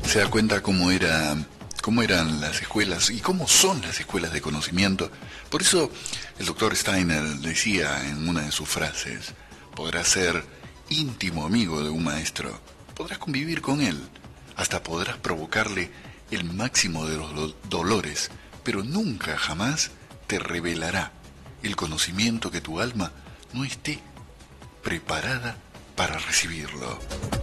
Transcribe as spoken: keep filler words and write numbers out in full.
se da cuenta cómo era, cómo eran las escuelas y cómo son las escuelas de conocimiento. Por eso el doctor Steiner decía en una de sus frases: podrás ser íntimo amigo de un maestro, podrás convivir con él, hasta podrás provocarle el máximo de los do- dolores, pero nunca jamás te revelará el conocimiento que tu alma no esté preparada para recibirlo.